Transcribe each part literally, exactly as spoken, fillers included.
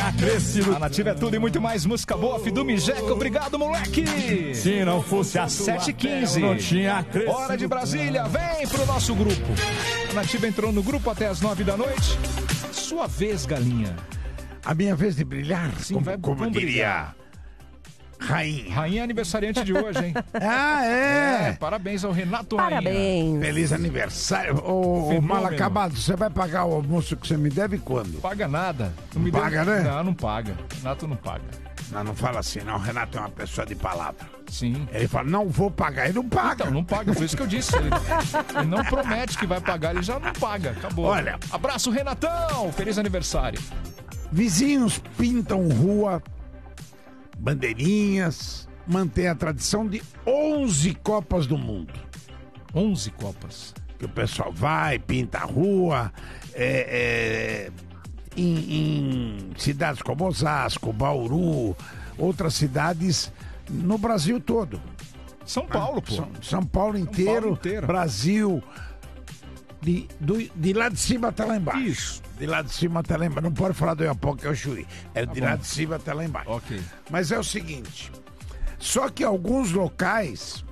tinha crescido. A Nativa é tudo e muito mais música boa. Fidu Mijeca, obrigado, moleque. Se não fosse a sete e quinze. Não tinha crescido. Hora de Brasília, vem pro nosso grupo. A Nativa entrou no grupo até as nove da noite. Sua vez, galinha. A minha vez de brilhar, Sim, como, vai, como vamos diria brilhar. Rainha. Rainha é aniversariante de hoje, hein? Ah, é? É, parabéns ao Renato Rainha. Parabéns. Feliz aniversário. Ô, ô Fenômeno. mal acabado, você vai pagar o almoço que você me deve quando? Paga nada. Não me paga, deu... né? Não, não paga. Renato não paga. Não, não fala assim, não. O Renato é uma pessoa de palavra. Sim. Ele fala, não vou pagar, ele não paga. Então, não paga, foi isso que eu disse. Ele, ele não promete que vai pagar, ele já não paga. Acabou. Olha. Abraço, Renatão! Feliz aniversário. Vizinhos pintam rua, bandeirinhas, mantém a tradição de onze Copas do Mundo. onze Copas. Que o pessoal vai, pinta a rua, é, é, em, em cidades como Osasco, Bauru, outras cidades no Brasil todo. São Paulo, pô. São, São Paulo inteiro, Paulo inteiro. Brasil, de, do, de lá de cima até lá embaixo. Isso. De lá de cima até lá embaixo. Não pode falar do Iapó, que é o Chuí. É Tá de bom. lá de cima até lá embaixo. Ok. Mas é o seguinte, só que alguns locais,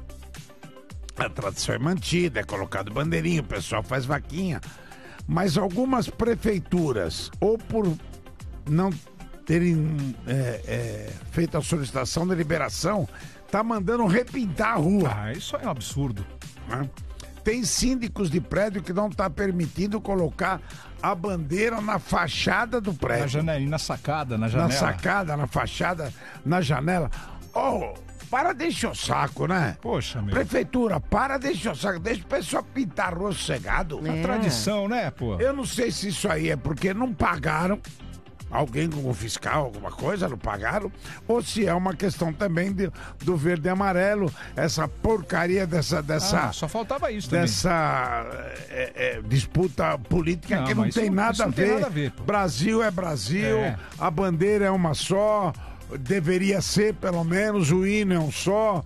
a tradição é mantida, é colocado bandeirinha, o pessoal faz vaquinha, mas algumas prefeituras, ou por não terem é, é, feito a solicitação de liberação, tá mandando repintar a rua. Ah, isso é um absurdo. Né? Tem síndicos de prédio que não tá permitindo colocar a bandeira na fachada do Na prédio. janelinha, na sacada, na janela. Na sacada, na fachada, na janela. Oh, para de encher o saco, né? Poxa, meu. Prefeitura, para de encher o saco. Deixa o pessoal pintar a rua sossegado. É. Tradição, né, pô? Eu não sei se isso aí é porque não pagaram. Alguém com o fiscal, alguma coisa, não pagaram. Ou se é uma questão também de, do verde e amarelo. Essa porcaria dessa... dessa Ah, só faltava isso também. dessa é, é, disputa política Não, que não mas tem isso- nada isso a não tem ver. nada a ver, pô. Brasil é Brasil, É. a bandeira é uma só, deveria ser pelo menos, o hino é um só,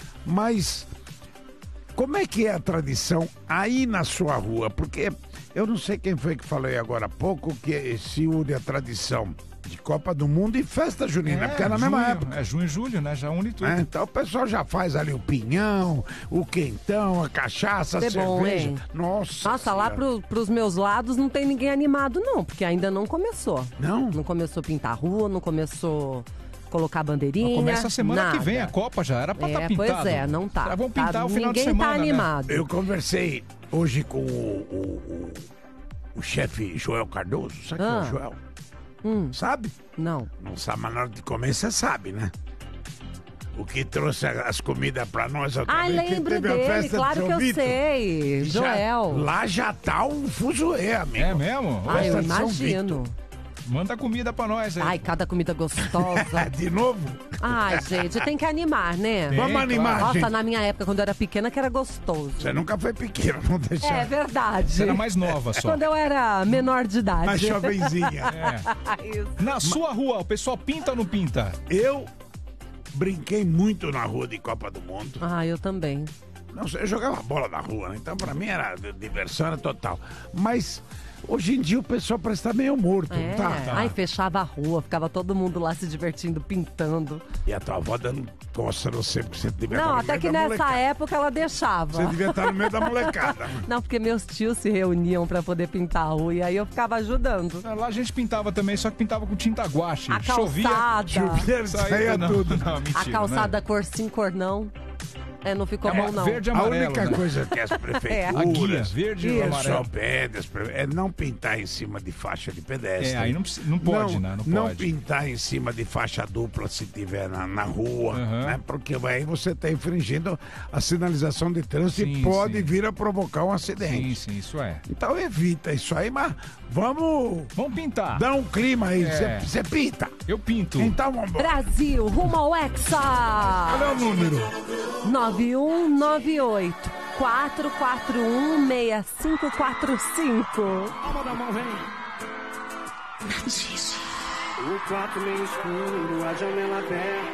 mas como é que é a tradição aí na sua rua? Porque eu não sei quem foi que falou aí agora há pouco que se une a tradição de Copa do Mundo e festa junina, porque é na mesma junho, época. É junho e julho, né? Já une tudo. É, então o pessoal já faz ali o pinhão, o quentão, a cachaça, a É bom, cerveja. hein? Nossa, Nossa, lá Senhora. pro, pros meus lados não tem ninguém animado, não, porque ainda não começou. Não? Não começou a pintar a rua, não começou colocar bandeirinha. Começa a semana nada. que vem a Copa já, era pra estar É, pintado. pois é, não tá. Já vão Tá- pintar o final de ninguém semana, tá né? animado. Eu conversei hoje com o, o, o, o chefe Joel Cardoso. Sabe quem é Ah. o Joel? Hum, Sabe? não. Não sabe, mas na hora de comer você sabe, né? O que trouxe as comidas pra nós outra Ai, vez, que lembro teve a dele, festa do claro Seu que eu Vitor. sei. Já- Joel. lá já tá um fuzuê, amigo. É mesmo? Ai, eu festa de São imagino. Manda comida pra nós aí. Ai, cada comida gostosa. De novo? Ai, gente, tem que animar, né? Tem, Vamos animar, Nossa, gente. na minha época, quando eu era pequena, que era gostoso. Você nunca foi pequeno, não deixa. É verdade. Você era mais nova só. Quando eu era menor de idade. Mais jovenzinha. É. Isso. Na sua rua, o pessoal pinta ou não pinta? Eu brinquei muito na rua de Copa do Mundo. Ah, eu também. Não sei, eu jogava bola na rua, né? Então pra mim era diversão, era total. Mas hoje em dia o pessoal parece estar meio morto, É. não tá? Ai, fechava a rua, ficava todo mundo lá se divertindo, pintando. E a tua avó dando coça no você, porque você devia estar Não, no até meio que da nessa molecada. época ela deixava. Você devia estar no meio da molecada. Não, porque meus tios se reuniam pra poder pintar a rua e aí eu ficava ajudando. Lá a gente pintava também, só que pintava com tinta guache. A Chovia. calçada. Chovia, saía não, tudo. Não, mentira, A calçada né? cor sim, cor não. É, não ficou É bom, uma não. verde e A amarelo. única né? coisa que as A guia, prefeituras, verde e o amarelo. pessoal pede, as pre- é não pintar em cima de faixa de pedestre. É, aí não, precisa- não pode, né? Não pode. pintar em cima de faixa dupla se tiver na, na rua, Uhum. né? Porque aí você está infringindo a sinalização de trânsito Sim, e pode sim. vir a provocar um acidente. Sim, sim, isso é. Então evita isso aí, mas vamos Vamos pintar. dar um clima aí. É. Você pinta. Eu pinto. Então vamos embora. Brasil, rumo ao Hexa! Qual é o número? nove um nove oito, quatro quatro um, seis cinco quatro cinco. Palma da mão, vem. O quarto meio escuro, a janela aberta.